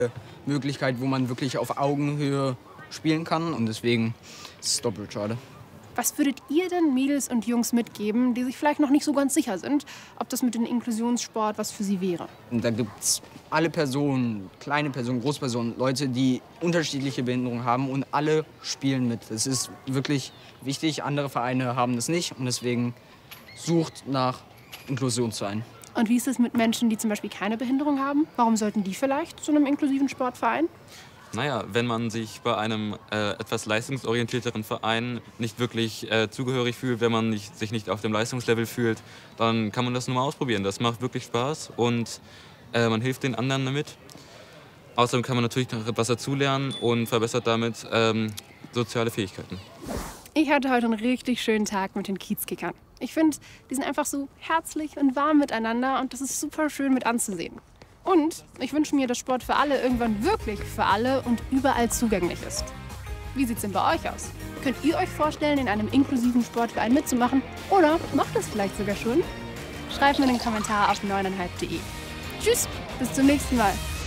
Möglichkeit, wo man wirklich auf Augenhöhe spielen kann. Und deswegen ist es doppelt schade. Was würdet ihr denn Mädels und Jungs mitgeben, die sich vielleicht noch nicht so ganz sicher sind, ob das mit dem Inklusionssport was für sie wäre? Und da gibt es alle Personen, kleine Personen, Großpersonen, Leute, die unterschiedliche Behinderungen haben und alle spielen mit. Es ist wirklich wichtig. Andere Vereine haben das nicht und deswegen sucht nach Inklusionsvereinen. Und wie ist es mit Menschen, die zum Beispiel keine Behinderung haben? Warum sollten die vielleicht zu einem inklusiven Sportverein? Naja, wenn man sich bei einem etwas leistungsorientierteren Verein nicht wirklich zugehörig fühlt, wenn man sich nicht auf dem Leistungslevel fühlt, dann kann man das nur mal ausprobieren. Das macht wirklich Spaß und man hilft den anderen damit. Außerdem kann man natürlich noch etwas dazulernen und verbessert damit soziale Fähigkeiten. Ich hatte heute einen richtig schönen Tag mit den Kiezkickern. Ich finde, die sind einfach so herzlich und warm miteinander und das ist super schön mit anzusehen. Und ich wünsche mir, dass Sport für alle irgendwann wirklich für alle und überall zugänglich ist. Wie sieht's denn bei euch aus? Könnt ihr euch vorstellen, in einem inklusiven Sportverein mitzumachen? Oder macht es vielleicht sogar schon? Schreibt mir einen Kommentar auf 9,5.de. Tschüss, bis zum nächsten Mal.